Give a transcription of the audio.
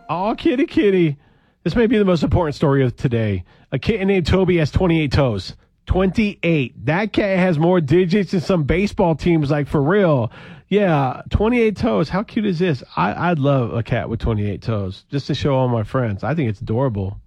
Oh, kitty, kitty. This may be the most important story of today. A kitten named Toby has 28 toes. 28. That cat has more digits than some baseball teams, like for real. Yeah, 28 toes. How cute is this? I'd love a cat with 28 toes just to show all my friends. I think it's adorable.